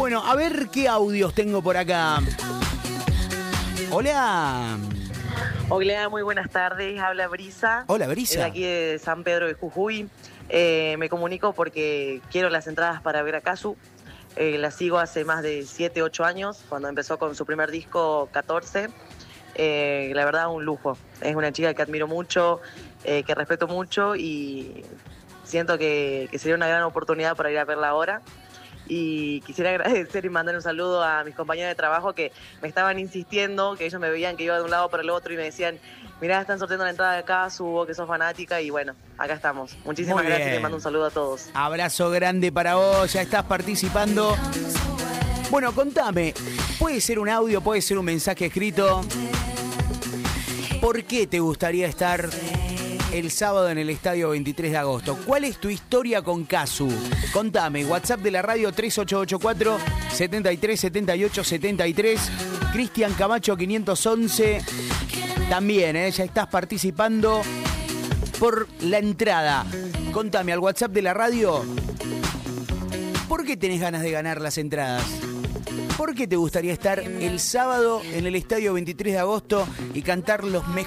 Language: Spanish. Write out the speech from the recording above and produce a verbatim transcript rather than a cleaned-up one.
Bueno, a ver qué audios tengo por acá. Hola. Hola, muy buenas tardes. Habla Brisa. Hola, Brisa. De aquí de San Pedro de Jujuy. Eh, me comunico porque quiero las entradas para ver a Casu. Eh, la sigo hace más de siete, ocho años, cuando empezó con su primer disco, catorce. Eh, la verdad, un lujo. Es una chica que admiro mucho, eh, que respeto mucho y siento que, que sería una gran oportunidad para ir a verla ahora. Y quisiera agradecer y mandar un saludo a mis compañeros de trabajo que me estaban insistiendo, que ellos me veían que iba de un lado para el otro y me decían, mirá, están sorteando la entrada de acá, subo que sos fanática y bueno, acá estamos. Muchísimas Muy gracias bien. y les mando un saludo a todos. Abrazo grande para vos, ya estás participando. Bueno, contame, puede ser un audio, puede ser un mensaje escrito. ¿Por qué te gustaría estar el sábado en el estadio veintitrés de agosto? ¿Cuál es tu historia con Casu? Contame, WhatsApp de la radio tres ocho ocho cuatro, setenta y tres, setenta y ocho, setenta y tres. Cristian Camacho quinientos once. También, ¿eh? Ya estás participando por la entrada. Contame al WhatsApp de la radio, ¿por qué tenés ganas de ganar las entradas? ¿Por qué te gustaría estar el sábado en el estadio veintitrés de agosto y cantar los mejores